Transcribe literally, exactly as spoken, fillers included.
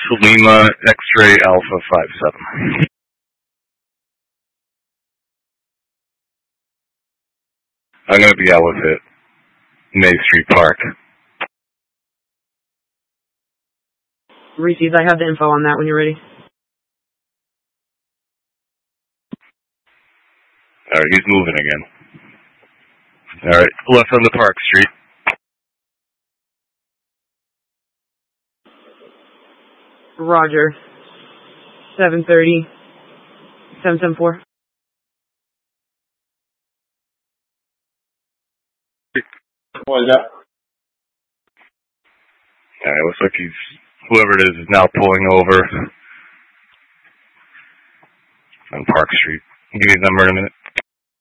Lima X-ray Alpha five seven. I'm going to be out with it. May Street Park. Received. I have the info on that when you're ready. Alright, he's moving again. Alright, left on the Park Street. Roger. seven thirty. seven seven four. What is that? Alright, looks like he's, whoever it is, is now pulling over on Park Street. Give me his number in a minute.